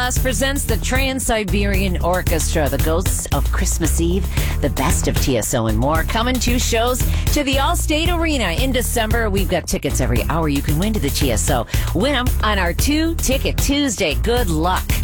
Plus presents the Trans-Siberian Orchestra, the Ghosts of Christmas Eve, the best of TSO and more. Coming 2 shows to the Allstate Arena in December. We've got tickets every hour you can win to the TSO. Win them on our 2 Ticket Tuesday. Good luck.